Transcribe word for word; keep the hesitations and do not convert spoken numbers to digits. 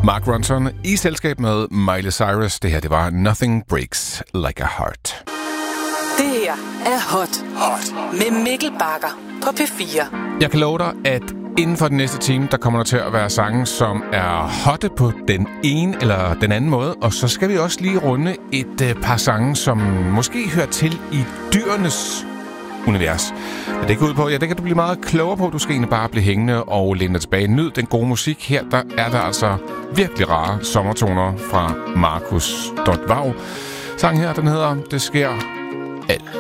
Mark Ronson i selskab med Miley Cyrus. Det her, det var Nothing Breaks Like a Heart. Det her er Hot, Hot med Mikkel Bagger på P fire. Jeg kan love dig, at inden for den næste time, der kommer der til at være sange, som er hotte på den ene eller den anden måde. Og så skal vi også lige runde et øh, par sange, som måske hører til i dyrenes univers. Hvad det går ud på, ja, det kan du blive meget klogere på. Du skal egentlig bare blive hængende og læne dig tilbage. Nyd den gode musik. Her der er der altså virkelig rare sommertoner fra Markus Dotvav. Sangen her, den hedder Det sker alt.